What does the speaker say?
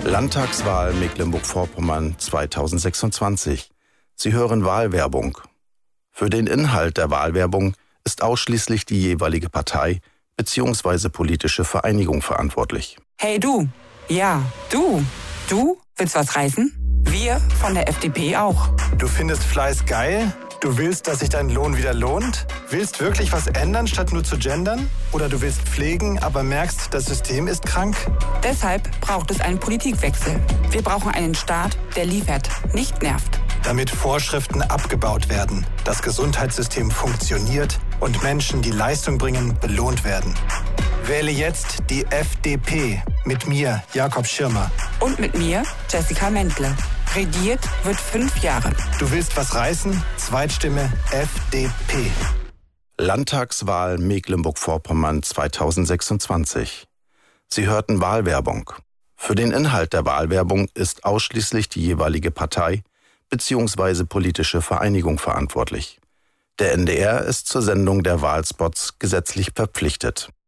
Landtagswahl Mecklenburg-Vorpommern 2026. Sie hören Wahlwerbung. Für den Inhalt der Wahlwerbung ist ausschließlich die jeweilige Partei bzw. politische Vereinigung verantwortlich. Hey du, ja, du willst was reißen? Wir von der FDP auch. Du findest Fleiß geil? Du willst, dass sich dein Lohn wieder lohnt? Willst wirklich was ändern, statt nur zu gendern? Oder du willst pflegen, aber merkst, das System ist krank? Deshalb braucht es einen Politikwechsel. Wir brauchen einen Staat, der liefert, nicht nervt. Damit Vorschriften abgebaut werden, das Gesundheitssystem funktioniert und Menschen, die Leistung bringen, belohnt werden. Wähle jetzt die FDP. Mit mir, Jakob Schirmer. Und mit mir, Jessica Mendle. Regiert wird 5 Jahre. Du willst was reißen? Zweitstimme FDP. Landtagswahl Mecklenburg-Vorpommern 2026. Sie hörten Wahlwerbung. Für den Inhalt der Wahlwerbung ist ausschließlich die jeweilige Partei bzw. politische Vereinigung verantwortlich. Der NDR ist zur Sendung der Wahlspots gesetzlich verpflichtet.